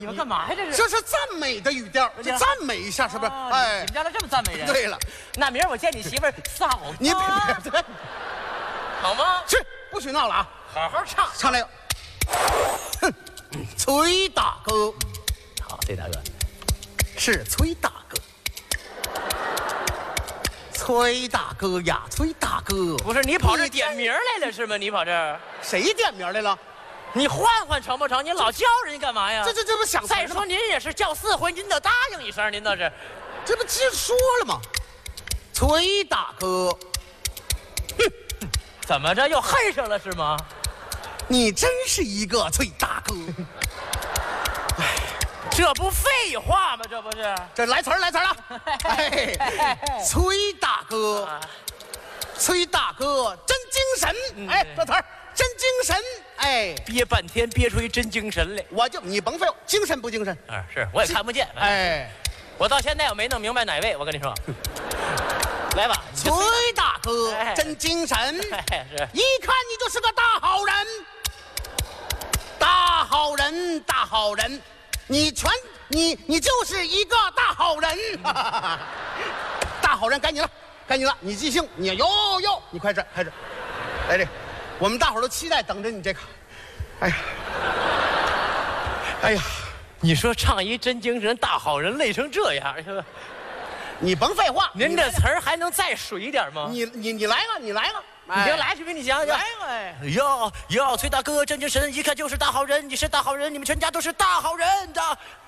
你们干嘛呀？这是？ 这是赞美的语调，就赞美一下，是不是？ 哎，你们家都这么赞美人？ 对了， 那明儿我见你媳妇儿嫂子， 你别， 好吗？ 去，不许闹了啊！ 好好唱， 唱来个，哼，崔大哥， 好，崔大哥， 是崔大哥。崔大哥呀，崔大哥， 不是你跑这点名来了是吗？你跑这儿， 谁点名来了？ 你换换成不成？你老叫人家干嘛呀？ 这不想再说您也是叫4回，您得答应一声，您倒是， 这不直说了吗？崔大哥， 怎么着又恨上了是吗？ 你真是一个崔大哥。 这不废话吗？这不是？ 这来词儿了。哎，崔大哥，崔大哥真精神。哎，这词儿真精神。哎， 憋半天憋出一真精神来。 你甭废话，精神不精神？ 啊，是我也看不见。 哎， 我到现在我没弄明白哪位，我跟你说。来吧， 崔大哥真精神。 哎，是， 一看你就是个大好人。大好人，大好人。你就是一个大好人，大好人，该你了，你即兴，你你快开始，来这，我们大伙儿都期待等着你这个，哎呀， 你说唱一真精神大好人累成这样，是吧？ 你甭废话， 您这词儿还能再水一点吗？ 你来了，你行，来去给你讲讲。 来吧，哎， 哟，崔大哥真精神，一看就是大好人，你是大好人，你们全家都是大好人的。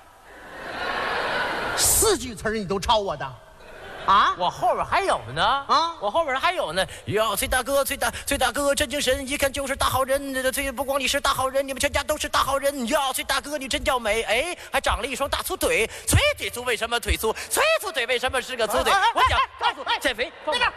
4句词儿你都抄我的，啊？ 我后边还有呢， 啊， 我后边还有呢。哟，崔大哥真精神，一看就是大好人。崔不光你是大好人，你们全家都是大好人。哟，崔大哥你真叫美，哎，还长了一双大粗腿。崔腿粗为什么腿粗？崔粗腿为什么是个粗腿？我想告诉减肥。 别这，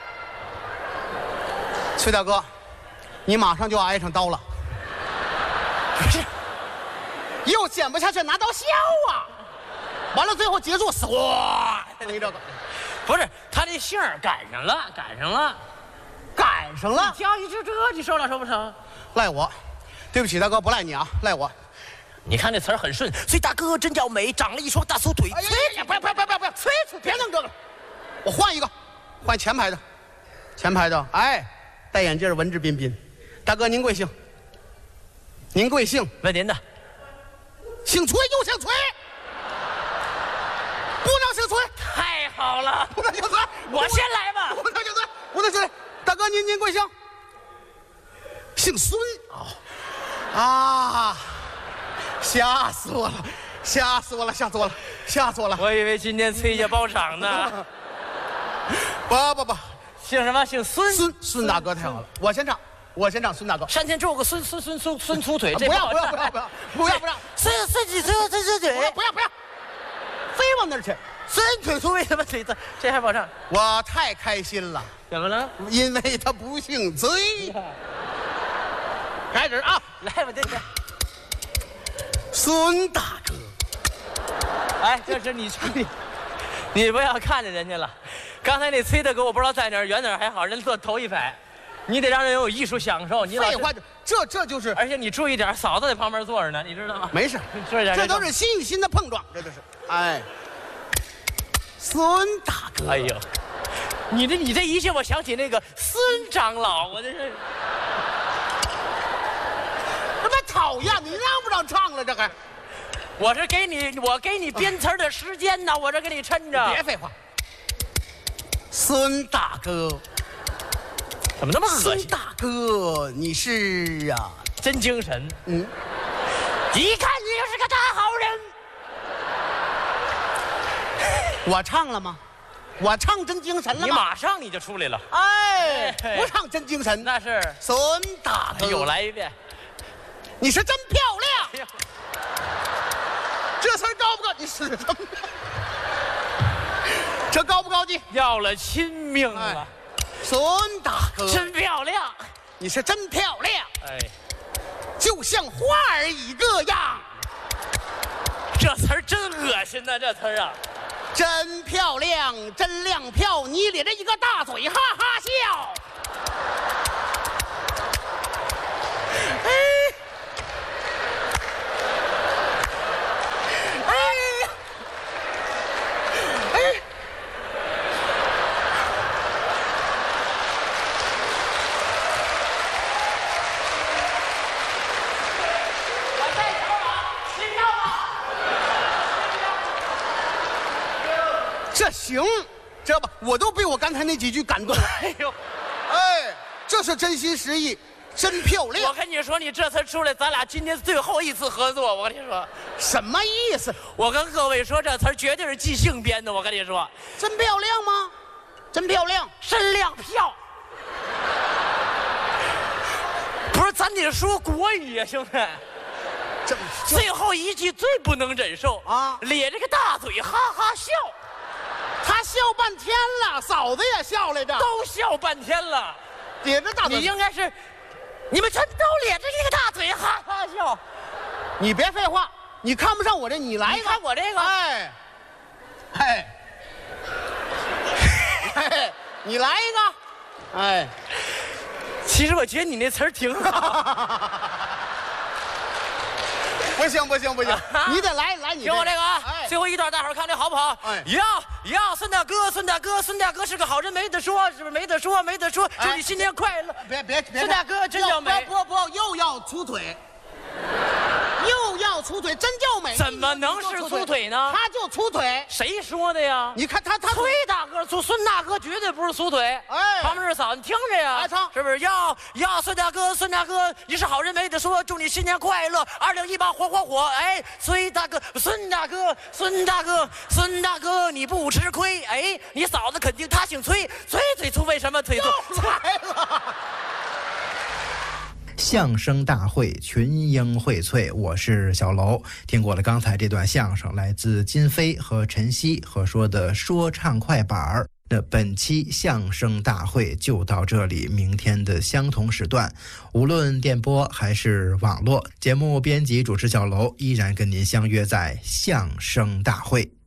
崔大哥，你马上就要挨上刀了。 不是， 又剪不下去，拿刀削啊！完了，最后结束，唰，你这个， 不是他这姓儿赶上了。 你挑一这你受了受不成？ 赖我，对不起，大哥，不赖你啊，赖我。 你看这词儿很顺，崔大哥真叫美，长了一双大粗腿。 崔，不要，崔，别弄这个，我换一个，换前排的，哎，戴眼镜，文质彬彬。大哥，您贵姓？ 问您的， 姓崔就姓崔。 不能姓崔， 太好了！ 不能姓崔， 我先来吧。 不能姓崔，不能姓崔。大哥，您贵姓？姓孙。哦，啊，吓死我了！ 我以为今天崔家包场呢。 不， 姓什么？姓孙。 孙大哥太好了，我先唱，孙大哥。 山前种个孙粗腿，这不要， 孙几粗腿， 不要，非往那儿去。 孙腿粗为什么腿粗？这还不好唱？ 我太开心了， 怎么了？ 因为他不姓崔。开始啊， 来吧，这是孙大哥。 哎，这是你唱的，你不要看着人家了。刚才那崔大哥我不知道在哪儿，远哪儿还好，人坐头一排，你得让人有艺术享受。你废话，这就是， 而且你注意点，嫂子在旁边坐着呢，你知道吗？ 没事，这都是心与心的碰撞，这都是。哎，孙大哥， 哎呦，你这一下，我想起那个孙长老，我这是。 他妈讨厌！你让不让唱了？这还， 我给你编词的时间呢，我这给你抻着。 别废话。孙大哥， 怎么那么恶心？ 孙大哥，你是啊， 真精神。 嗯， 一看你就是个大好人。 我唱了吗？我唱真精神了吗？ 你马上你就出来了。 哎，不唱真精神， 那是孙大哥。 又来一遍。 你是真漂亮，这词儿高不高？你是真，这高不高级？ 要了亲命了， 哎、孙大哥， 真漂亮， 你是真漂亮， 哎， 就像花儿一个样。 这词儿真恶心呐，这词儿啊， 真漂亮，真亮票，你咧着一个大嘴，哈哈笑。哎。 这行，这吧，我都被我刚才那几句感动了。 哎呦， 哎，这是真心实意，真漂亮。 我跟你说，你这次出来，咱俩今天最后一次合作。我跟你说， 什么意思？ 我跟各位说，这词儿绝对是即兴编的。我跟你说， 真漂亮吗？真漂亮， 身亮票。不是，咱得说国语啊，兄弟。最后一句最不能忍受啊， 咧着个大嘴哈哈笑。 他笑半天了，嫂子也笑来着， 都笑半天了。 咧着大嘴， 你应该是，你们全都咧着一个大嘴哈哈笑。 你别废话，你看不上我这，你来一个。 你看我这个， 哎，哎，哎，你来一个，哎。 其实我觉得你那词儿挺好。 不行不行不行，你得来你听我这个啊， 哎， 最后一段大伙儿看这好不好？ 哎， 呀，孙大哥是个好人，没得说，是不是没得说？祝你新年快乐！ 别， 孙大哥真叫美， 不，又要出腿，又要出腿，真叫美。 怎么能是粗腿呢？ 他就粗腿， 谁说的呀？ 你看他崔大哥、孙大哥绝对不是粗腿。 哎， 旁边是嫂，你听着呀， 来唱， 是不是？呀，孙大哥，你是好人没得说，祝你新年快乐，2018火！哎，崔大哥、孙大哥，你不吃亏。哎，你嫂子肯定她姓崔，崔嘴粗，为什么腿粗？ 来了。 相声大会群英荟萃，我是小楼。听过了刚才这段相声，来自金飞和陈曦合说的说唱快板儿。那本期相声大会就到这里，明天的相同时段，无论电波还是网络，节目编辑主持小楼依然跟您相约在相声大会。